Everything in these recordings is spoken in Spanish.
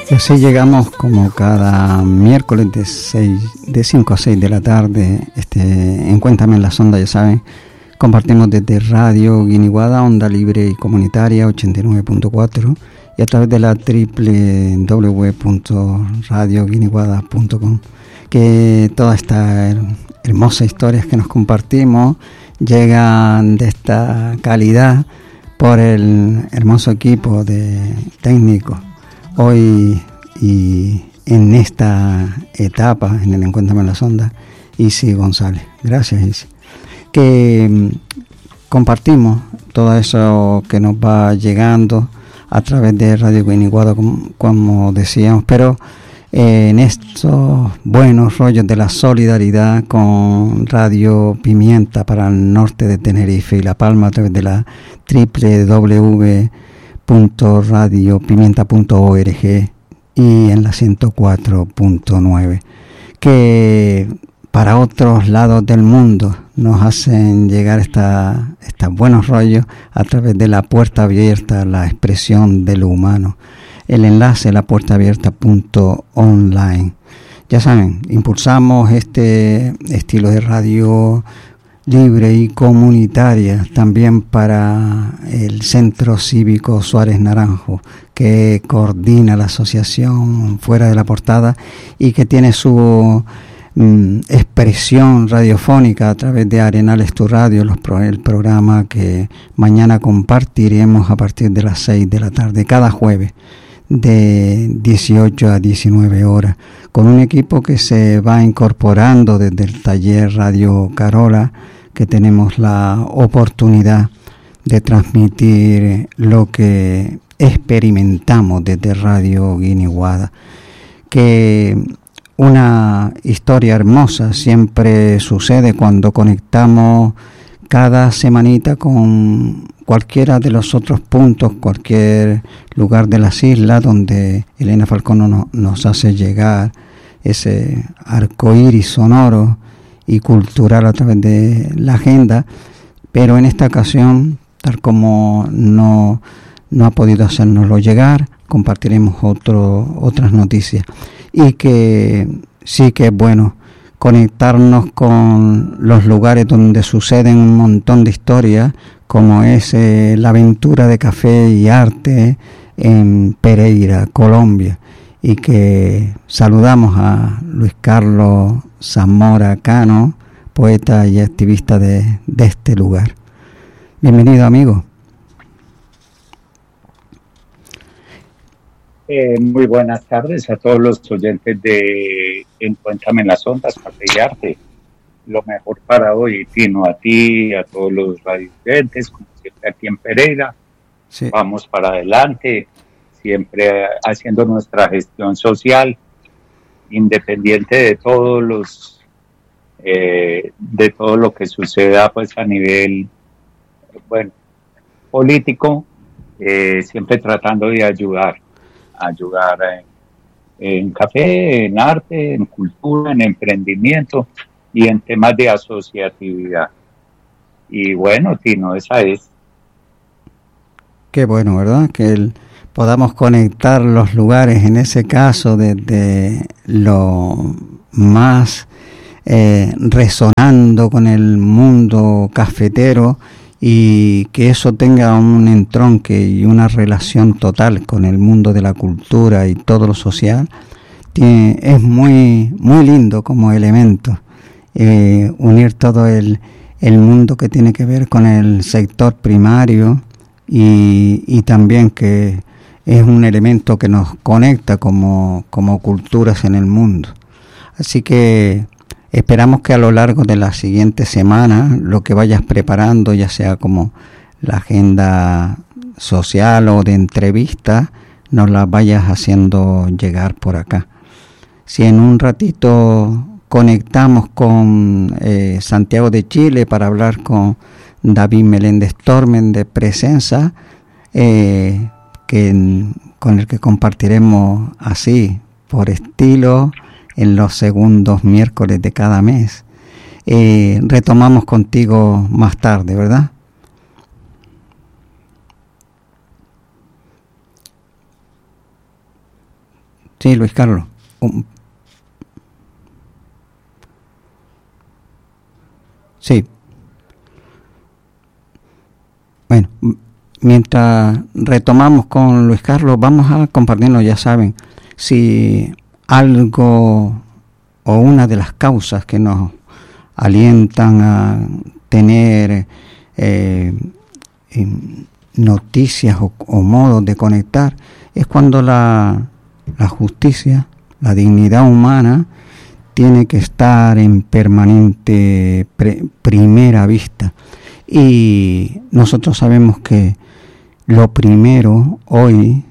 Y así llegamos como cada miércoles de 5 a 6 de la tarde, en Cuéntame en la Sonda, ya saben, compartimos desde Radio Guiniguada, onda libre y comunitaria 89.4 y a través de la www.radioguiniguada.com, que todas estas hermosas historias que nos compartimos llegan de esta calidad por el hermoso equipo de técnicos. Hoy y en esta etapa, en el Encuentro en la Sonda, Isi González. Gracias, Isi. Que compartimos todo eso que nos va llegando a través de Radio Guiniguada, como decíamos, pero en estos buenos rollos de la solidaridad con Radio Pimienta para el norte de Tenerife y La Palma a través de la www.radiopimienta.org y en la 104.9, que para otros lados del mundo nos hacen llegar estos buenos rollos a través de la puerta abierta, la expresión de lo humano. El enlace lapuertaabierta.online. Ya saben, impulsamos este estilo de radio libre y comunitaria también para el Centro Cívico Suárez Naranjo, que coordina la asociación Fuera de la Portada y que tiene su expresión radiofónica a través de Arenales Tu Radio, el programa que mañana compartiremos a partir de las 6 de la tarde, cada jueves, de 18 a 19 horas, con un equipo que se va incorporando desde el taller Radio Carola, que tenemos la oportunidad de transmitir lo que experimentamos desde Radio Guiniguada, que una historia hermosa siempre sucede cuando conectamos cada semanita con cualquiera de los otros puntos, cualquier lugar de las islas donde Elena Falcón nos hace llegar ese arcoíris sonoro y cultural a través de la agenda, pero en esta ocasión, tal como no ha podido hacérnoslo llegar, compartiremos otras noticias, y que sí que es bueno conectarnos con los lugares donde suceden un montón de historias, como es la aventura de café y arte en Pereira, Colombia, y que saludamos a Luis Carlos Zamora Cano, poeta y activista de este lugar. Bienvenido, amigo. Muy buenas tardes a todos los oyentes de Encuéntrame en las Ondas, Café y Arte. Lo mejor para hoy, Tino, a ti, a todos los radioyentes, como siempre aquí en Pereira. Sí. Vamos para adelante, siempre haciendo nuestra gestión social, independiente de todos de todo lo que suceda pues a nivel político, siempre tratando de ayudar en café, en arte, en cultura, en emprendimiento y en temas de asociatividad. Y bueno, Tino, esa es. Qué bueno, ¿verdad? Que podamos conectar los lugares, en ese caso, desde lo más resonando con el mundo cafetero, y que eso tenga un entronque y una relación total con el mundo de la cultura y todo lo social. Es muy, muy lindo como elemento unir todo el mundo que tiene que ver con el sector primario y también que es un elemento que nos conecta como culturas en el mundo. Así que esperamos que a lo largo de la siguiente semana lo que vayas preparando, ya sea como la agenda social o de entrevista, nos la vayas haciendo llegar por acá. Si en un ratito conectamos con Santiago de Chile para hablar con David Meléndez Tormen de Presenza, con el que compartiremos así, por estilo, en los segundos miércoles de cada mes. Retomamos contigo más tarde, ¿verdad? Sí, Luis Carlos. Sí. Bueno, mientras retomamos con Luis Carlos, vamos a compartirnos, ya saben, si algo o una de las causas que nos alientan a tener noticias o modos de conectar es cuando la justicia, la dignidad humana tiene que estar en permanente primera vista, y nosotros sabemos que lo primero hoy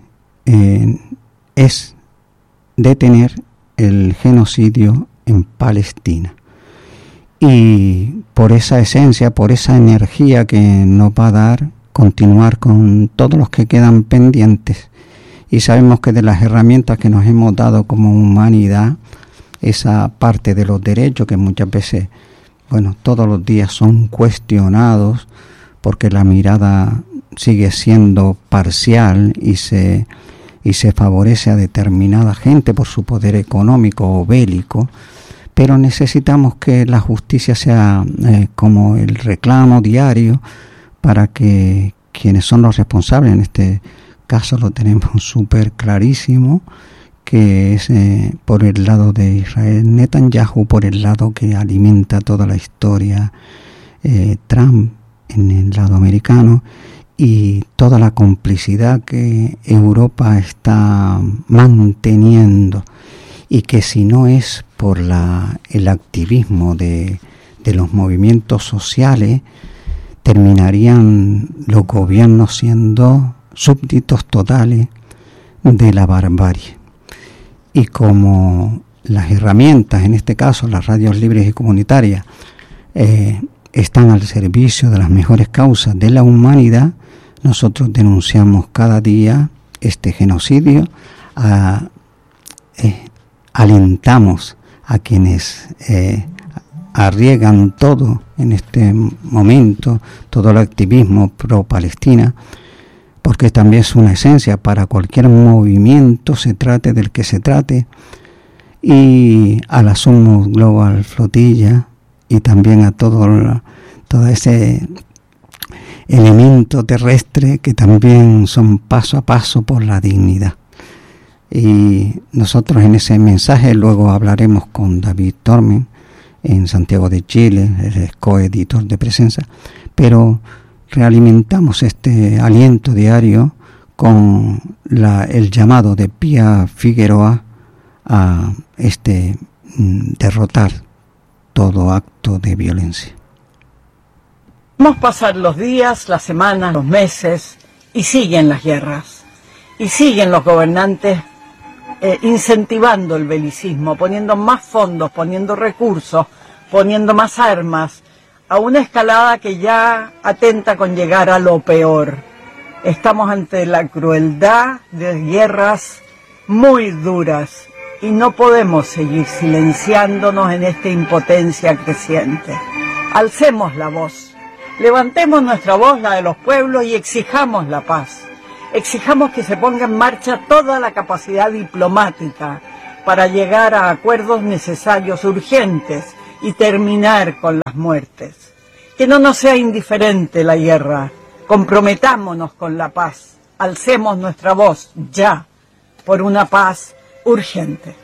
es detener el genocidio en Palestina. Y por esa esencia, por esa energía que nos va a dar, continuar con todos los que quedan pendientes. Y sabemos que de las herramientas que nos hemos dado como humanidad, esa parte de los derechos que muchas veces, bueno, todos los días son cuestionados porque la mirada sigue siendo parcial y se favorece a determinada gente por su poder económico o bélico, pero necesitamos que la justicia sea como el reclamo diario para que quienes son los responsables, en este caso lo tenemos súper clarísimo, que es por el lado de Israel Netanyahu, por el lado que alimenta toda la historia Trump en el lado americano, y toda la complicidad que Europa está manteniendo, y que si no es por el activismo de los movimientos sociales, terminarían los gobiernos siendo súbditos totales de la barbarie. Y como las herramientas, en este caso las radios libres y comunitarias, están al servicio de las mejores causas de la humanidad, nosotros denunciamos cada día este genocidio, alentamos a quienes arriesgan todo en este momento, todo el activismo pro-Palestina, porque también es una esencia para cualquier movimiento, se trate del que se trate, y a la Sumo Global Flotilla y también a todo ese elemento terrestre que también son paso a paso por la dignidad. Y nosotros en ese mensaje luego hablaremos con David Tormen en Santiago de Chile, el coeditor de Presencia, pero realimentamos este aliento diario con el llamado de Pía Figueroa a derrotar todo acto de violencia. Vamos a pasar los días, las semanas, los meses, y siguen las guerras, y siguen los gobernantes incentivando el belicismo, poniendo más fondos, poniendo recursos, poniendo más armas, a una escalada que ya atenta con llegar a lo peor. Estamos ante la crueldad de guerras muy duras y no podemos seguir silenciándonos en esta impotencia creciente. Alcemos la voz, levantemos nuestra voz, la de los pueblos, y exijamos la paz. Exijamos que se ponga en marcha toda la capacidad diplomática para llegar a acuerdos necesarios, urgentes, y terminar con las muertes. Que no nos sea indiferente la guerra. Comprometámonos con la paz. Alcemos nuestra voz ya por una paz urgente.